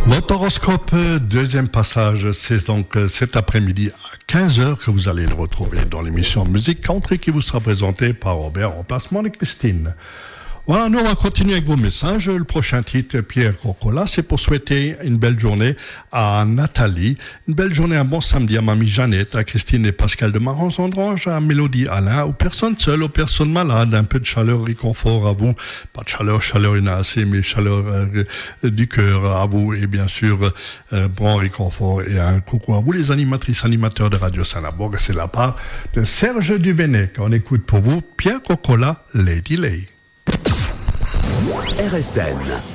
Votre horoscope, deuxième passage, c'est donc cet après-midi à 15h que vous allez le retrouver dans l'émission Musique Country qui vous sera présentée par Robert en remplacement de Christine. Voilà, nous on va continuer avec vos messages. Le prochain titre, Pierre Cocola, c'est pour souhaiter une belle journée à Nathalie, une belle journée, un bon samedi à Mamie Jeannette, à Christine et Pascal de Marans-Andrange, à Mélodie Alain, aux personnes seules, aux personnes malades, un peu de chaleur et réconfort à vous. Pas de chaleur il y en a assez, mais chaleur du cœur à vous et bien sûr, bon réconfort et un coucou à vous les animatrices, animateurs de Radio Saint-Labourg. C'est la part de Serge Duvenec. On écoute pour vous Pierre Cocola, Lady Lay. RSN